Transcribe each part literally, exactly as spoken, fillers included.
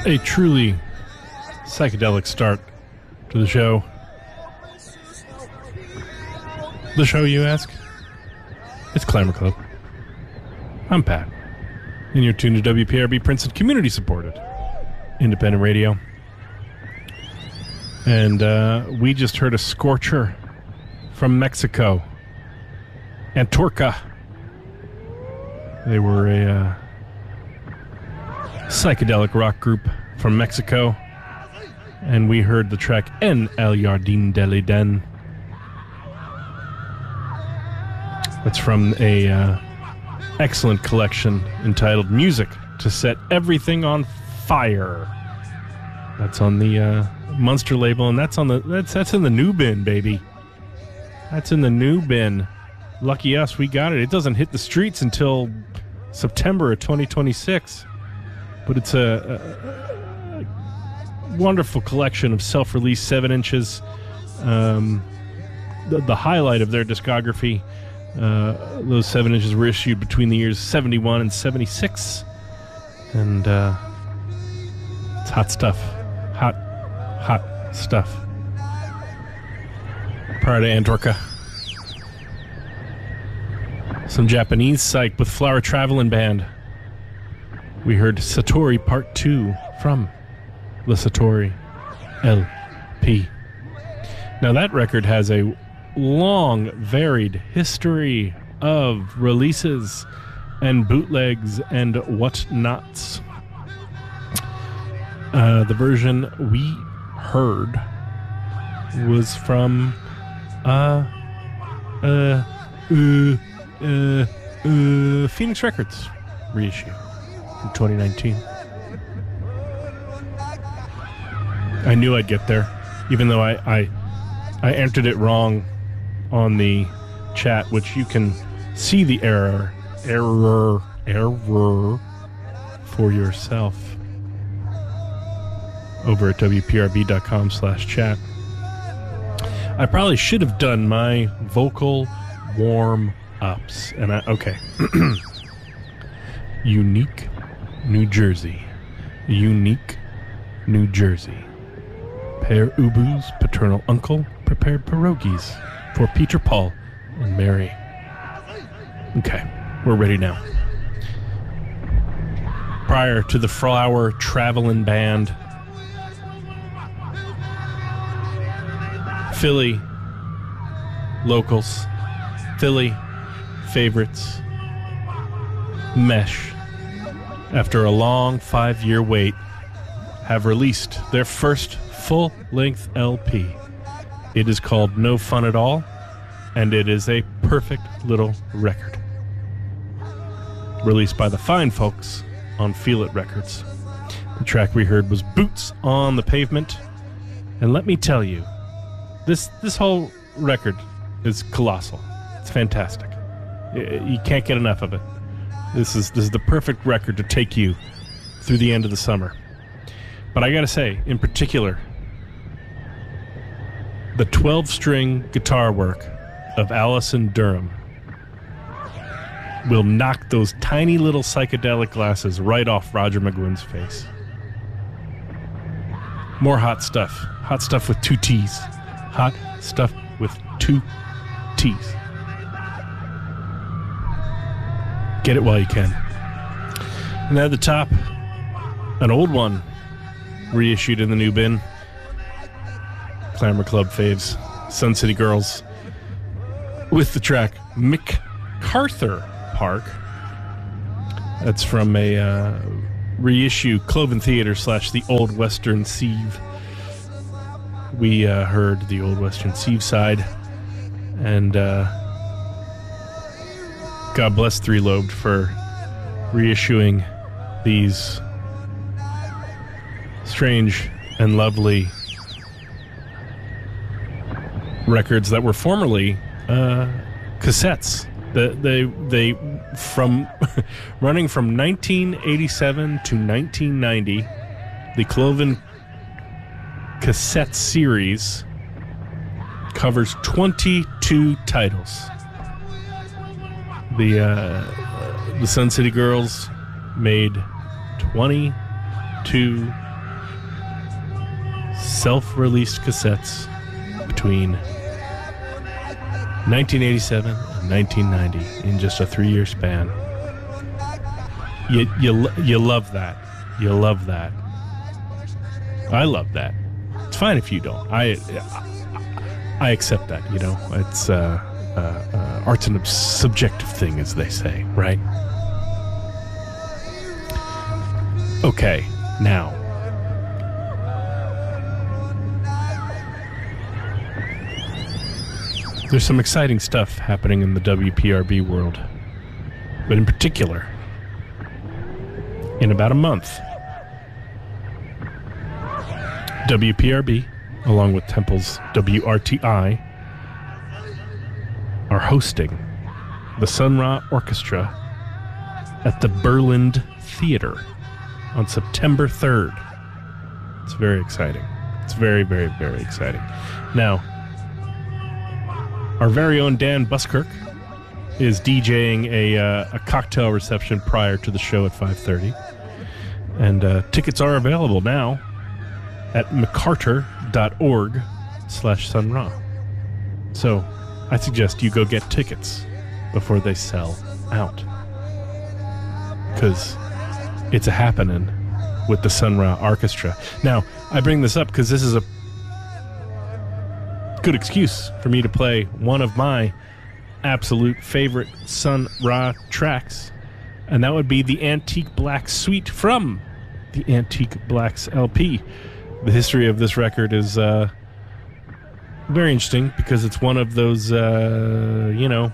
A truly psychedelic start to the show. The show, you ask? It's Clamor Club. I'm Pat, and you're tuned to W P R B Princeton, community-supported independent radio. And uh, we just heard a scorcher from Mexico, Antorcha. They were a uh, psychedelic rock group from Mexico, and we heard the track En El Jardín del Edén. That's from a uh, excellent collection entitled Music to Set Everything on Fire. That's on the uh, Munster label, and that's on the that's that's in the new bin, baby. That's in the new bin. Lucky us, we got it. It doesn't hit the streets until September of twenty twenty-six. But it's a, a, a wonderful collection of self-released seven inches. Um, the, the highlight of their discography. Uh, those seven inches were issued between the years seventy-one and seventy-six. And uh, it's hot stuff. Hot, hot stuff. Prior to Antorcha, some Japanese psych with Flower Travelin' Band. We heard Satori Part two from the Satori L P. Now that record has a long, varied history of releases and bootlegs and whatnots. Uh, the version we heard was from uh, uh, uh, uh, uh, Phoenix Records reissue in twenty nineteen. I knew I'd get there, even though I, I I entered it wrong on the chat, which you can see the error, error, error for yourself over at W P R B dot com slash chat. I probably should have done my vocal warm-ups. And I, okay. Unique, New Jersey. Unique, New Jersey. Père Ubu's paternal uncle prepared pierogies for Peter, Paul, and Mary. Okay, we're ready now. Prior to the Flower Travelin' Band, Philly locals, Philly favorites, Mesh, after a long five-year wait, have released their first full-length L P. It is called No Fun at All, and it is a perfect little record. Released by the fine folks on Feel It Records. The track we heard was Boots on the Pavement, and let me tell you, This this whole record is colossal. It's fantastic. You can't get enough of it. This is this is the perfect record to take you through the end of the summer. But I gotta say, in particular, the twelve-string guitar work of Allison Durham will knock those tiny little psychedelic glasses right off Roger McGuinn's face. More hot stuff. Hot stuff with two T's. Hot stuff with two T's. Get it while you can. And at the top, an old one reissued in the new bin. Clamor Club faves, Sun City Girls, with the track MacArthur Park. That's from a uh, reissue, Cloven Theater slash the Old Western Sieve. We uh, heard the Old Western Sieve side, and uh, God bless Three Lobed for reissuing these strange and lovely records that were formerly uh, cassettes. The, they they from running from nineteen eighty-seven to nineteen ninety, the Cloven cassette series covers twenty-two titles. The uh, the Sun City Girls made twenty-two self-released cassettes between nineteen eighty-seven and nineteen ninety in just a three-year span. You, you, you love that. You love that. I love that. It's fine if you don't. I I accept that, you know. It's uh, uh, uh, art's a subjective thing, as they say, right? Okay, now. There's some exciting stuff happening in the W P R B world. But in particular, in about a month, W P R B, along with Temple's W R T I, are hosting the Sun Ra Orchestra at the Berlin Theater on September third. It's very exciting. It's very, very, very exciting. Now, our very own Dan Buskirk is DJing a, uh, a cocktail reception prior to the show at five thirty. And uh, tickets are available now at mccarter.org slash sunra. So I suggest you go get tickets before they sell out. Because it's a happening with the Sun Ra Orchestra. Now, I bring this up because this is a good excuse for me to play one of my absolute favorite Sun Ra tracks, and that would be the Antique Black Suite from the Antique Blacks L P. The history of this record is uh, very interesting because it's one of those, uh, you know,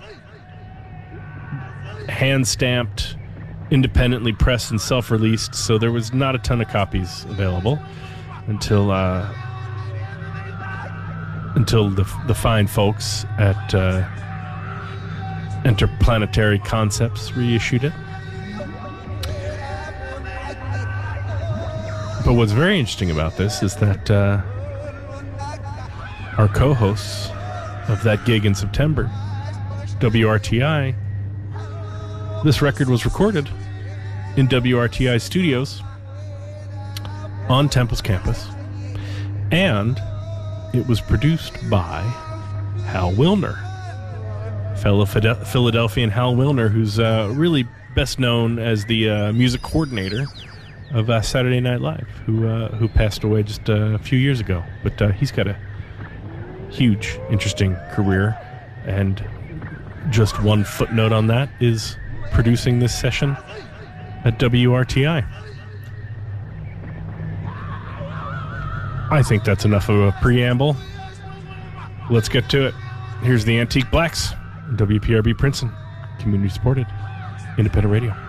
hand-stamped, independently pressed and self-released, so there was not a ton of copies available until uh, until the the fine folks at uh, Interplanetary Concepts reissued it. But what's very interesting about this is that uh, our co-hosts of that gig in September, W R T I, this record was recorded in W R T I studios on Temple's campus, and it was produced by Hal Wilner, fellow Philadelphian Hal Wilner, who's uh, really best known as the uh, music coordinator of uh, Saturday Night Live, who uh, who passed away just uh, a few years ago. But uh, he's got a huge, interesting career, and just one footnote on that is producing this session at W R T I. I think that's enough of a preamble. Let's get to it. Here's the Antique Blacks, W P R B Princeton, community supported, independent radio.